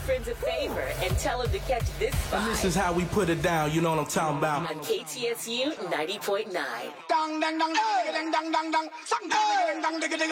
friends a favor and tell them to catch this spot. And this is how we put it down, you know what I'm talking about. On KTSU 90.9.